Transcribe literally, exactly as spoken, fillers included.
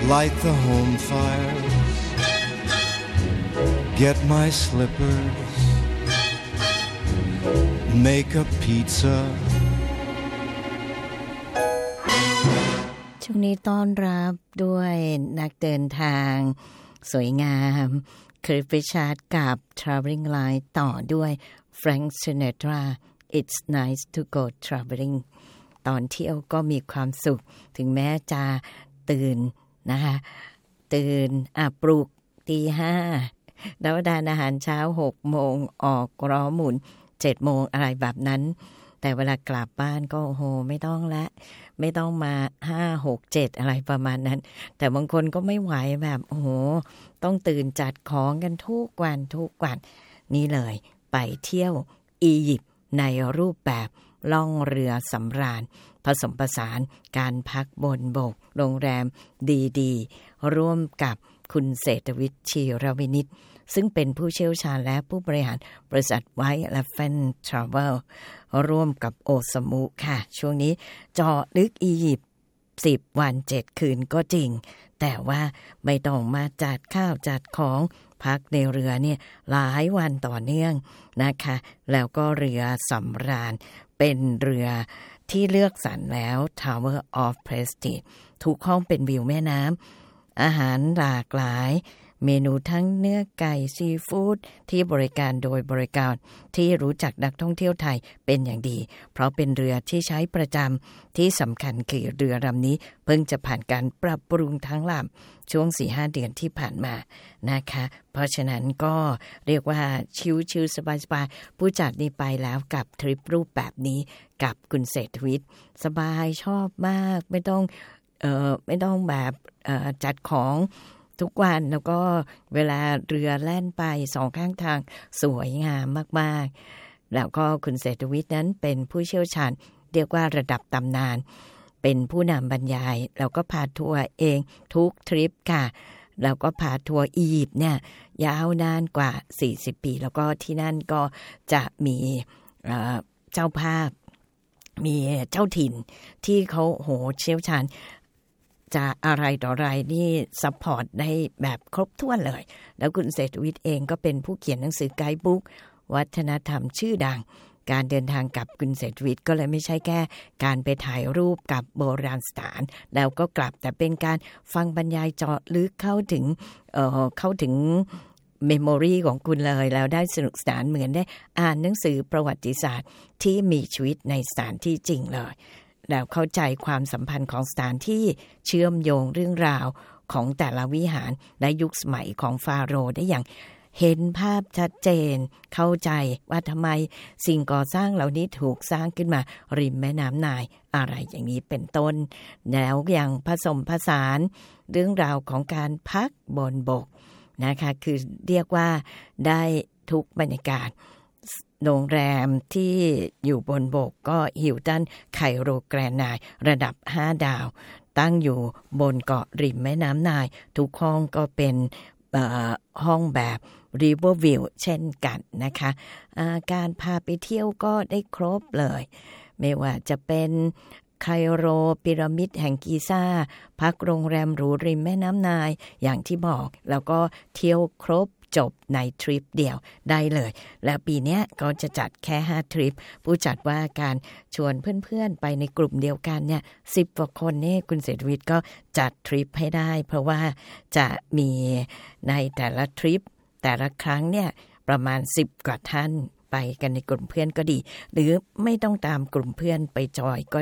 light the home fires, get my slippers, make a pizza. ช่วงนี้ต้อนรับด้วยนักเดินทางสวยงามคริสปิชาร์ดกับ Traveling Light ต่อด้วย Frank Sinatra It's nice to go traveling ตอนเที่ยวก็มีความสุขถึงแม้จะตื่นนะคะตื่นอ่ะปลุกตีห้าแล้วทานอาหารเช้าหกโมงออกล้อหมุนเจ็ดโมงอะไรแบบนั้นแต่เวลากลับบ้านก็โอ้โหไม่ต้องละไม่ต้องมาห้า หก เจ็ดอะไรประมาณนั้นแต่บางคนก็ไม่ไหวแบบโอ้โหต้องตื่นจัดของกันทุกวันทุกวันนี่เลยไปเที่ยวอียิปต์ในรูปแบบล่องเรือสำราญผสมผสานการพักบนบกโรงแรมดีๆร่วมกับคุณเศรษฐวิทย์ชีรวินิจซึ่งเป็นผู้เชี่ยวชาญและผู้บริหารบริษัท White Elephant Travel ร่วมกับโอซามุค่ะช่วงนี้เจาะลึกอียิปต์สิบวันเจ็ดคืนก็จริงแต่ว่าไม่ต้องมาจัดข้าวจัดของพักในเรือเนี่ยหลายวันต่อเนื่องนะคะแล้วก็เรือสำราญเป็นเรือที่เลือกสรรแล้ว Tower of Prestige ทุกห้องเป็นวิวแม่น้ำอาหารหลากหลายเมนูทั้งเนื้อไก่ซีฟู้ดที่บริการโดยบริการที่รู้จักนักท่องเที่ยวไทยเป็นอย่างดีเพราะเป็นเรือที่ใช้ประจำที่สำคัญคือเรือลำนี้เพิ่งจะผ่านการปรับปรุงทั้งลำช่วง สี่ห้า เดือนที่ผ่านมานะคะเพราะฉะนั้นก็เรียกว่าชิลๆสบายๆผู้จัดนี่ไปแล้วกับทริปรูปแบบนี้กับคุณเศรษฐวิทย์สบายชอบมากไม่ต้องเอ่อไม่ต้องแบบเอ่อจัดของทุกวันแล้วก็เวลาเรือแล่นไปสองข้างทางสวยงามมากๆแล้วก็คุณเศรษฐวิทย์นั้นเป็นผู้เชี่ยวชาญเรียกว่าระดับตำนานเป็นผู้นำบรรยายแล้วก็พาทัวร์เองทุกทริปค่ะแล้วก็พาทัวร์อียิปต์เนี่ยยาวนานกว่าสี่สิบปีแล้วก็ที่นั่นก็จะมีเอ่อเจ้าภาพมีเจ้าถิ่นที่เขาโหเชี่ยวชาญจะอะไรต่ออะไรนี่ซัพพอร์ตได้แบบครบถ้วนเลยแล้วคุณเศรษฐวิทย์เองก็เป็นผู้เขียนหนังสือไกด์บุ๊กวัฒนธรรมชื่อดังการเดินทางกับคุณเศรษฐวิทย์ก็เลยไม่ใช่แค่การไปถ่ายรูปกับโบราณสถานแล้วก็กลับแต่เป็นการฟังบรรยายเจาะลึกเข้าถึงเอ่อเข้าถึงเมมโมรีของคุณเลยแล้วได้สนุกสนานเหมือนได้อ่านหนังสือประวัติศาสตร์ที่มีชีวิตในสถานที่จริงเลยแล้วเข้าใจความสัมพันธ์ของสถานที่เชื่อมโยงเรื่องราวของแต่ละวิหารในยุคสมัยของฟาโรห์ได้อย่างเห็นภาพชัดเจนเข้าใจว่าทำไมสิ่งก่อสร้างเหล่านี้ถูกสร้างขึ้นมาริมแม่น้ำไนล์อะไรอย่างนี้เป็นต้นแล้วอย่างผสมผสานเรื่องราวของการพักบนบกนะคะคือเรียกว่าได้ทุกบรรยากาศโรงแรมที่อยู่บนบกก็ฮิลตันไคโรแกรนไนน์ระดับห้าดาวตั้งอยู่บนเกาะริมแม่น้ำไนล์ทุกห้องก็เป็นห้องแบบ River View เช่นกันนะคะการพาไปเที่ยวก็ได้ครบเลยไม่ว่าจะเป็นไคโรพีระมิดแห่งกิซ่าพักโรงแรมหรูริมแม่น้ำไนล์อย่างที่บอกแล้วก็เที่ยวครบจบในทริปเดียวได้เลยและปีนี้ก็จะจัดแค่ห้าทริปผู้จัดว่าการชวนเพื่อนๆไปในกลุ่มเดียวกันเนี่ยสิบกว่าคนนี่คุณเศรษฐวิทย์ก็จัดทริปให้ได้เพราะว่าจะมีในแต่ละทริปแต่ละครั้งเนี่ยประมาณสิบกว่าท่านไปกันในกลุ่มเพื่อนก็ดีหรือไม่ต้องตามกลุ่มเพื่อนไปจอยก็